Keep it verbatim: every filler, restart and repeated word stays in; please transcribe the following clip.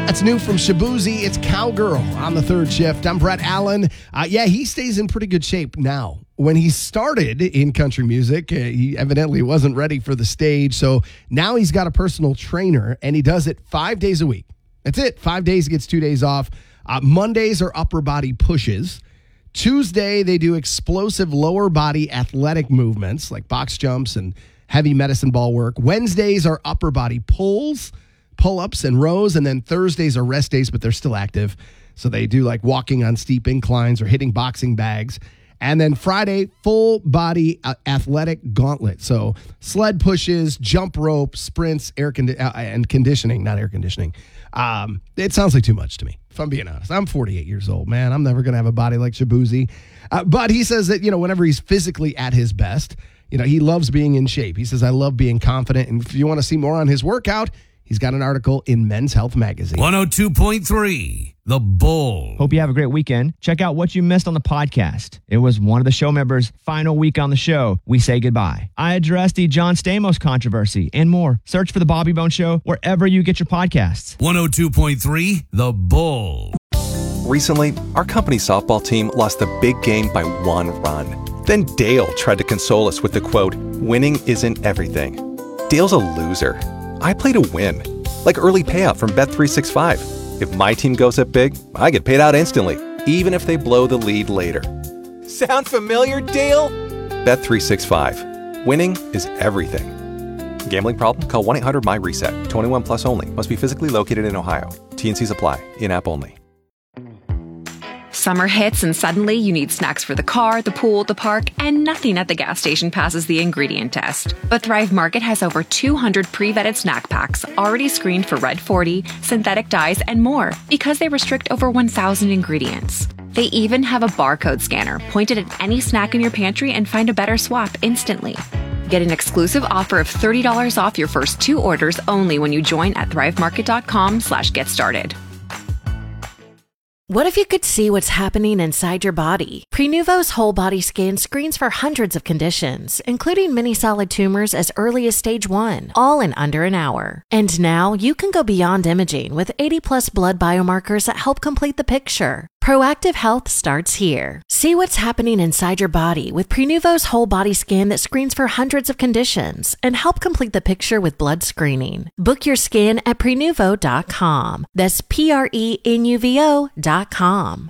That's new from Shaboozey. It's Cowgirl on the third shift. I'm Brett Allen. Uh, yeah, he stays in pretty good shape now. When he started in country music, uh, he evidently wasn't ready for the stage. So now he's got a personal trainer, and he does it five days a week. That's it. Five days, gets two days off. Uh, Mondays are upper body pushes. Tuesday, they do explosive lower body athletic movements like box jumps and heavy medicine ball work. Wednesdays are upper body pulls, pull-ups and rows, and then Thursdays are rest days, but they're still active. So they do like walking on steep inclines or hitting boxing bags. And then Friday, full body uh, athletic gauntlet. So sled pushes, jump rope, sprints, air condi- uh, and conditioning, not air conditioning. Um, it sounds like too much to me, if I'm being honest. I'm forty-eight years old, man. I'm never going to have a body like Shaboozey. Uh, but he says that, you know, whenever he's physically at his best, you know, he loves being in shape. He says, I love being confident. And if you want to see more on his workout, he's got an article in Men's Health Magazine. one oh two point three, The Bull. Hope you have a great weekend. Check out what you missed on the podcast. It was one of the show members' final week on the show. We say goodbye. I addressed the John Stamos controversy and more. Search for The Bobby Bone Show wherever you get your podcasts. one oh two point three, The Bull. Recently, our company softball team lost the big game by one run. Then Dale tried to console us with the quote, winning isn't everything. Dale's a loser. I play to win, like early payout from Bet three sixty-five. If my team goes up big, I get paid out instantly, even if they blow the lead later. Sound familiar, Dale? Bet three sixty-five. Winning is everything. Gambling problem? Call one eight hundred M Y reset. twenty-one plus only. Must be physically located in Ohio. T and C's apply. In-app only. Summer hits and suddenly you need snacks for the car, the pool, the park, and nothing at the gas station passes the ingredient test. But Thrive Market has over two hundred pre-vetted snack packs already screened for Red forty, synthetic dyes, and more because they restrict over one thousand ingredients. They even have a barcode scanner pointed at any snack in your pantry and find a better swap instantly. Get an exclusive offer of thirty dollars off your first two orders only when you join at thrivemarket.com slash get started. What if you could see what's happening inside your body? Prenuvo's whole body scan screens for hundreds of conditions, including many solid tumors as early as stage one, all in under an hour. And now you can go beyond imaging with eighty plus blood biomarkers that help complete the picture. Proactive health starts here. See what's happening inside your body with Prenuvo's whole body scan that screens for hundreds of conditions and help complete the picture with blood screening. Book your scan at prenuvo dot com. That's P R E N U V O dot com.